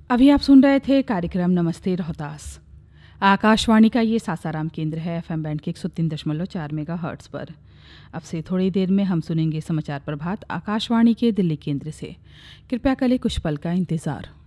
अभी आप सुन रहे थे कार्यक्रम नमस्ते रोहतास। आकाशवाणी का ये सासाराम केंद्र है एफएम बैंड के 103.4 मेगाहर्ट्ज पर। अब से थोड़ी देर में हम सुनेंगे समाचार प्रभात आकाशवाणी के दिल्ली केंद्र से। कृपया करें कुछ पल का इंतज़ार।